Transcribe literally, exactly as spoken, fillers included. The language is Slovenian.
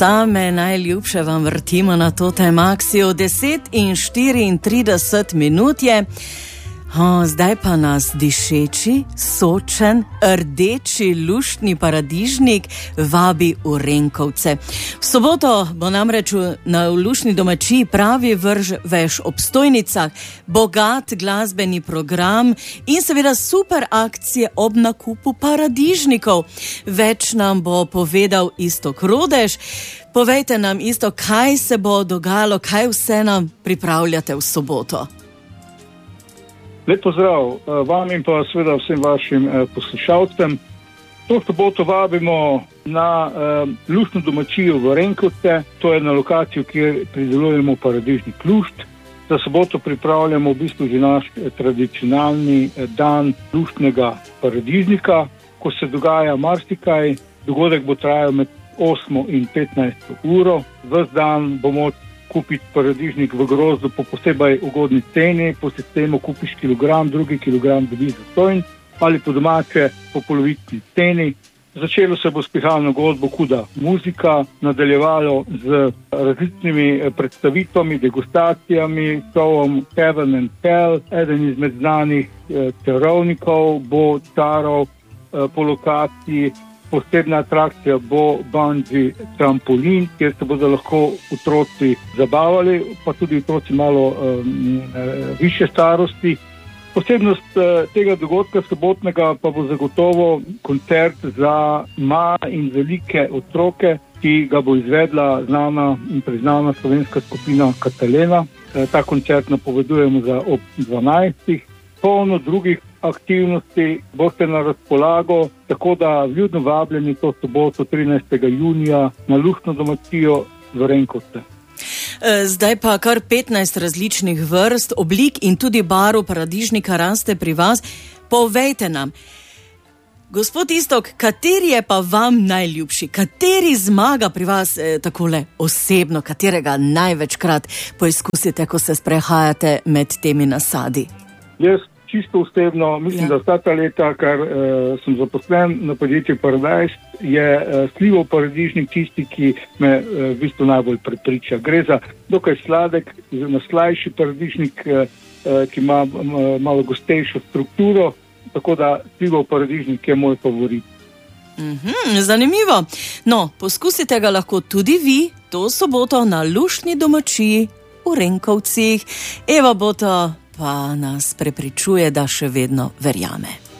Same najljubše vam vrtimo na Totem Aksiju. deset in štiriintrideset minut je. O, zdaj pa nas dišeči, sočen, rdeči, luštni paradižnik vabi v Renkovce. V soboto bo namreč na luštni domačiji pravi vrž veš ob stojnicah, bogat glasbeni program in seveda super akcije ob nakupu paradižnikov. Več nam bo povedal Iztok Rodež. Povejte nam, Iztok, kaj se bo dogajalo, kaj vse nam pripravljate v soboto. Lep pozdrav vam in pa seveda vsem vašim poslušalcem. To soboto vabimo na uh, luštno domačijo v Renkovce. To je na lokaciju, kjer pridelujemo paradižnik lušt. Za soboto pripravljamo v bistvu že naš tradicionalni dan luštnega paradižnika, ko se dogaja marsikaj. Dogodek bo trajal med osmo in petnajsto uro. Ves dan bomo kupiti paradižnik v grozdu po posebej ugodni ceni, po sistemu kupiš kilogram, drugi kilogram dobiš zastonj, ali po domače po polovični ceni. Začelo se bo s pihalno godbo Huda muzika, nadaljevalo z različnimi predstavitvami, degustacijami, šovom Heaven and Hell. Eden izmed znanih eh, terovnikov bo taral eh, po lokaciji. Posebna atrakcija bo bungee trampolin, kjer se bodo lahko otroci zabavali, pa tudi otroci malo um, više starosti. Posebnost uh, tega dogodka sobotnega pa bo zagotovo koncert za male in velike otroke, ki ga bo izvedla znana in priznana slovenska skupina Katalena. Uh, ta koncert napovedujemo za ob dvanajstih. Polno drugih aktivnosti boste na razpolago, tako da vljudno vabljeni to soboto trinajstega junija na luštno domačijo v Renkovce. Zdaj pa kar petnajst različnih vrst, oblik in tudi barv paradižnika raste pri vas. Povejte nam, gospod Iztok, kateri je pa vam najljubši? Kateri zmaga pri vas eh, takole osebno, katerega največkrat poizkusite, ko se sprehajate med temi nasadi? Jaz čisto osebno, mislim, ja. da vsa ta leta, kar uh, sem zaposlen na podjetju Paradise, je uh, slivov paradižnik tisti, ki me uh, v bistvu najbolj prepriča. Gre za dokaj sladek, oziroma slajši paradižnik, uh, uh, ki ima um, malo gostejšo strukturo, tako da slivov paradižnik je moj favorit. Mm-hmm, zanimivo. No, poskusite ga lahko tudi vi to soboto na luštni domačiji v Renkovcih. Eva Bota pa nas prepričuje, da še vedno verjame.